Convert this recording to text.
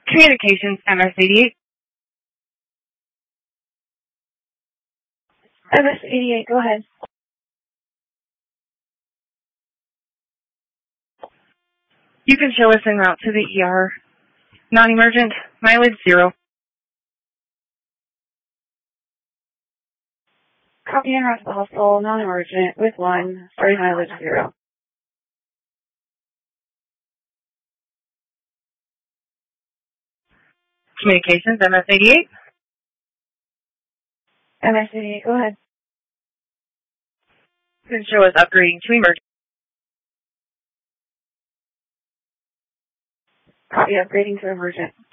Communications, MS-88. MS-88, go ahead. You can show us en route to the ER. Non-emergent, mileage 0. Copy en route to the hospital, non-emergent, with 1, starting mileage 0. Communications, MS-88. MS-88, go ahead. You can show us upgrading to emergent. Copy upgrading to emergent.